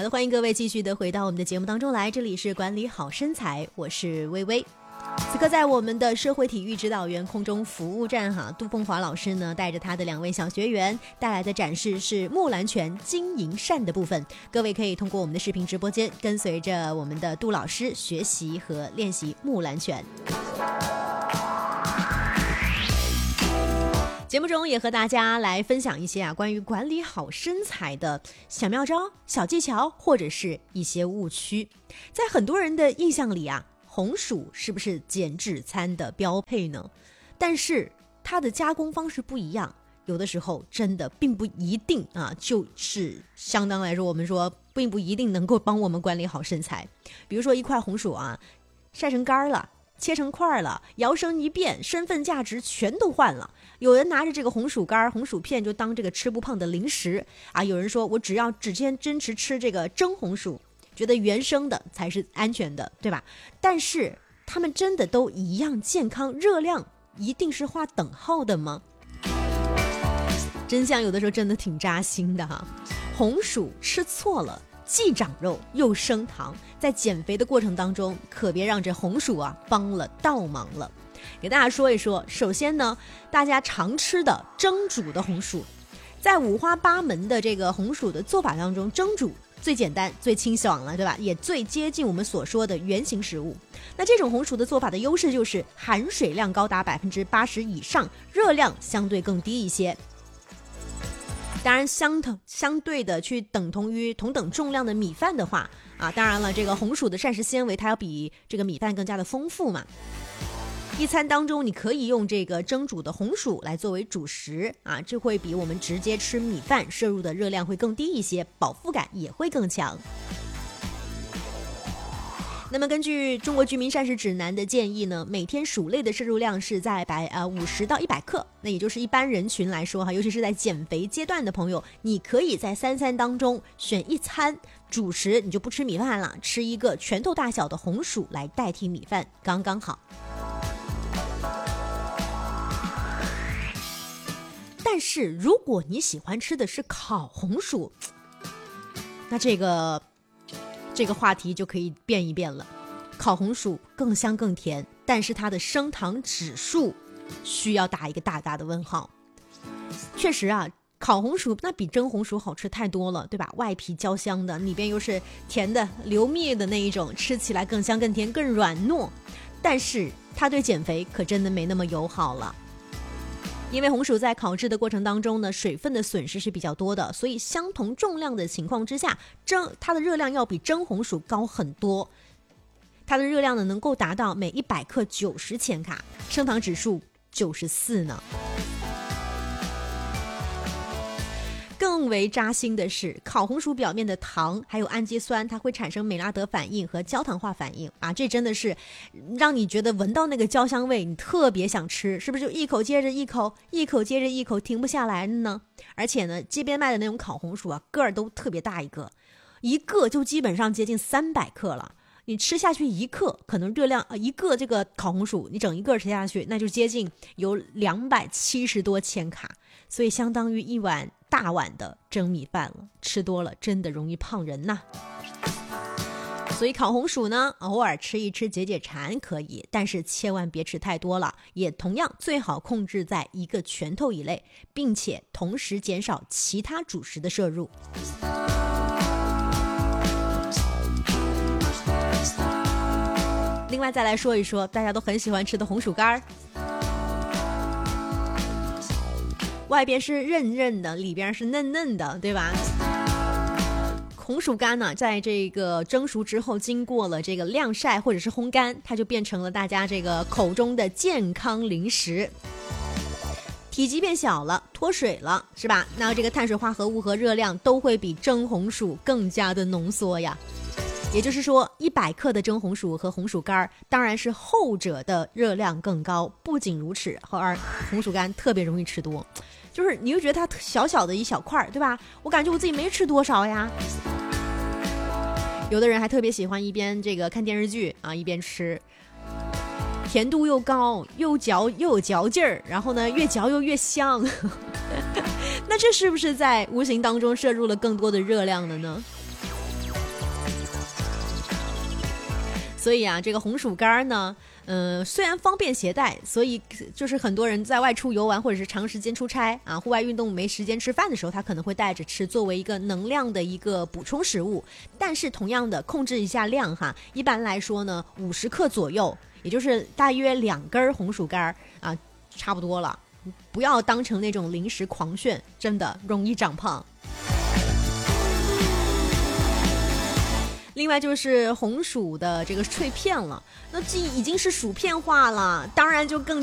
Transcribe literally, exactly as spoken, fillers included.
的，欢迎各位继续的回到我们的节目当中来，这里是管理好身材，我是微微。此刻在我们的社会体育指导员空中服务站哈，杜凤华老师呢带着他的两位小学员带来的展示是木兰拳金银扇的部分，各位可以通过我们的视频直播间跟随着我们的杜老师学习和练习木兰拳。节目中也和大家来分享一些啊关于管理好身材的小妙招、小技巧，或者是一些误区。在很多人的印象里啊，红薯是不是减脂餐的标配呢？但是它的加工方式不一样，有的时候真的并不一定啊，就是相当来说，我们说并不一定能够帮我们管理好身材。比如说一块红薯啊，晒成干了，切成块了，摇身一变，身份价值全都换了。有人拿着这个红薯干、红薯片就当这个吃不胖的零食啊，有人说我只要只坚坚持吃这个蒸红薯，觉得原生的才是安全的，对吧？但是他们真的都一样健康，热量一定是划等号的吗？真相有的时候真的挺扎心的哈。红薯吃错了，既长肉又升糖，在减肥的过程当中，可别让这红薯啊帮了倒忙了。给大家说一说，首先呢，大家常吃的蒸煮的红薯，在五花八门的这个红薯的做法当中，蒸煮最简单最清爽了，对吧？也最接近我们所说的原型食物。那这种红薯的做法的优势就是含水量高达百分之八十以上，热量相对更低一些。当然相同相对的去等同于同等重量的米饭的话啊，当然了，这个红薯的膳食纤维它要比这个米饭更加的丰富嘛。一餐当中你可以用这个蒸煮的红薯来作为主食啊，这会比我们直接吃米饭摄入的热量会更低一些，饱腹感也会更强。那么根据中国居民膳食指南的建议呢，每天薯类的摄入量是在百呃五十到一百克，那也就是一般人群来说哈，尤其是在减肥阶段的朋友，你可以在三餐当中选一餐主食，你就不吃米饭了，吃一个拳头大小的红薯来代替米饭，刚刚好。但是如果你喜欢吃的是烤红薯，那这个这个话题就可以变一变了。烤红薯更香更甜，但是它的升糖指数需要打一个大大的问号。确实啊，烤红薯那比蒸红薯好吃太多了，对吧？外皮焦香的，里边又是甜的流蜜的那一种，吃起来更香更甜更软糯，但是它对减肥可真的没那么友好了。因为红薯在烤制的过程当中呢，水分的损失是比较多的，所以相同重量的情况之下，蒸它的热量要比蒸红薯高很多。它的热量呢能够达到每一百克九十千卡，升糖指数九十四呢。更为扎心的是，烤红薯表面的糖还有氨基酸，它会产生美拉德反应和焦糖化反应啊，这真的是让你觉得闻到那个焦香味，你特别想吃，是不是就一口接着一口，一口接着一口，停不下来呢？而且呢，街边卖的那种烤红薯啊，个儿都特别大一个，一个就基本上接近三百克了。你吃下去一克，可能热量呃一个这个烤红薯，你整一个吃下去，那就接近有两百七十多千卡，所以相当于一碗大碗的蒸米饭了，吃多了真的容易胖人呐。所以烤红薯呢，偶尔吃一吃解解馋可以，但是千万别吃太多了，也同样最好控制在一个拳头以内，并且同时减少其他主食的摄入。另外再来说一说大家都很喜欢吃的红薯干，外边是韧韧的，里边是嫩嫩的，对吧？红薯干呢，在这个蒸熟之后，经过了这个晾晒或者是烘干，它就变成了大家这个口中的健康零食。体积变小了，脱水了，是吧？那这个碳水化合物和热量都会比蒸红薯更加的浓缩呀。也就是说，一百克的蒸红薯和红薯干，当然是后者的热量更高。不仅如此，而红薯干特别容易吃多，就是你就觉得它小小的一小块，对吧？我感觉我自己没吃多少呀。有的人还特别喜欢一边这个看电视剧啊，一边吃，甜度又高，又嚼又有嚼劲儿，然后呢，越嚼又越香。那这是不是在无形当中摄入了更多的热量了呢？ 所以啊，这个红薯干呢，嗯、呃，虽然方便携带，所以就是很多人在外出游玩或者是长时间出差啊，户外运动没时间吃饭的时候，他可能会带着吃，作为一个能量的一个补充食物。但是同样的，控制一下量哈，一般来说呢，五十克左右，也就是大约两根红薯干啊，差不多了。不要当成那种零食狂炫，真的容易长胖。另外就是红薯的这个脆片了，那既已经是薯片化了，当然就更